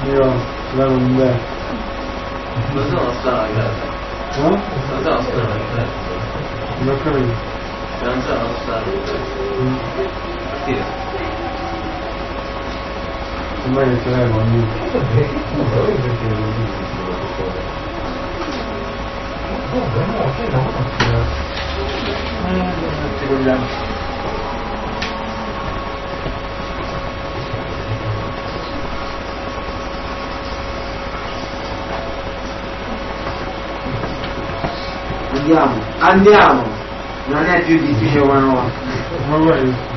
Io levo un bel. Cosa non sta la casa? No? Cosa non sta la casa? Non ho capito. Non sta la casa. Perché? Ormai che ce l'hai con lui. Ti vogliamo. Andiamo, non è più difficile come una volta. Ma guarda.